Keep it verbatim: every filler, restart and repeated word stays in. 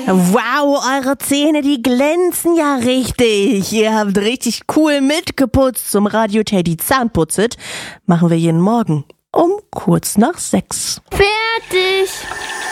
Wow, eure Zähne, die glänzen ja richtig. Ihr habt richtig cool mitgeputzt zum Radio Teddy Zahnputzit. Machen wir jeden Morgen um kurz nach sechs. Fertig.